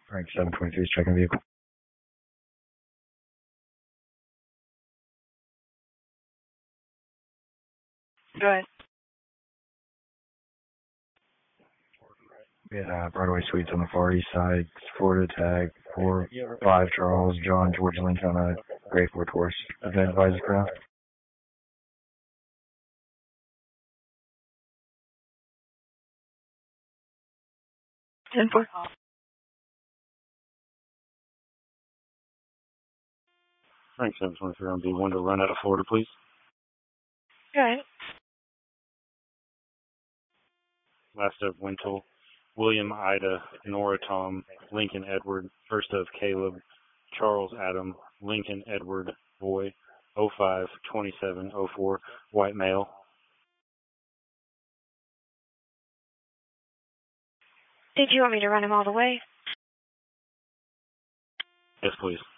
Frank 723 is checking vehicle. Go ahead. We had Broadway Suites on the far east side, Florida tag 45 Charles, John, George Lincoln on a gray Ford Taurus. Event advisor ground. Ten four. Frank 723 on B1 to run out of Florida, please. Go ahead. Last of Wintle, William, Ida, Nora, Tom, Lincoln, Edward, first of Caleb, Charles, Adam, Lincoln, Edward, boy, 05-27-04, white male. Did you want me to run him all the way? Yes, please.